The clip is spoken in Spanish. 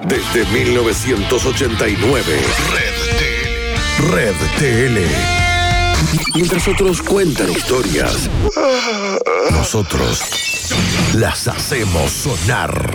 Desde 1989. Red TL. Mientras otros cuentan historias, nosotros las hacemos sonar.